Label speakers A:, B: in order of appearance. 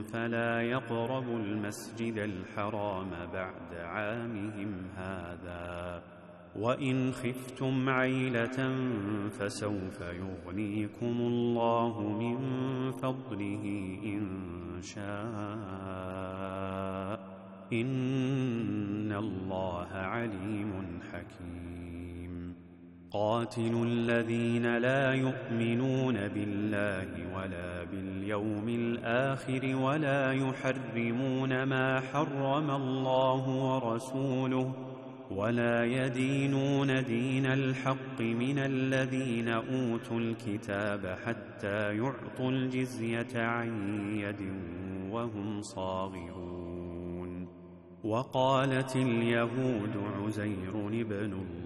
A: فلا يقربوا المسجد الحرام بعد عامهم هذا. وإن خفتم عيلة فسوف يغنيكم الله من فضله إن شاء، إن الله عليم حكيم. قاتلوا الذين لا يؤمنون بالله ولا باليوم الآخر ولا يحرمون ما حرم الله ورسوله ولا يدينون دين الحق من الذين أوتوا الكتاب حتى يعطوا الجزية عن يد وهم صاغرون. وقالت اليهود عزير ابن الله